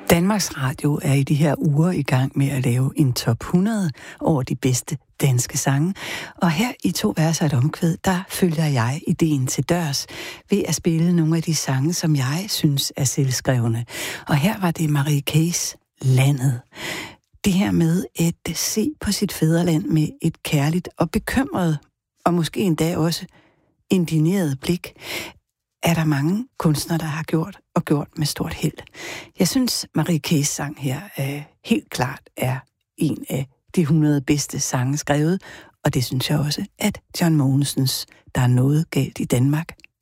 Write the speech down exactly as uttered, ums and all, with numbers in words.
Danmarks Radio er i de her uger i gang med at lave en top hundrede over de bedste danske sange. Og her i To vers og et omkvæd, der følger jeg ideen til dørs ved at spille nogle af de sange, som jeg synes er selvskrevne. Og her var det Marie K's Landet. Det her med at se på sit fædreland med et kærligt og bekymret, og måske endda også indigneret blik, er der mange kunstnere, der har gjort og gjort med stort held. Jeg synes, Marie K's sang her øh, helt klart er en af de hundrede bedste sange skrevet, og det synes jeg også, at John Mogensens Der er noget galt i Danmark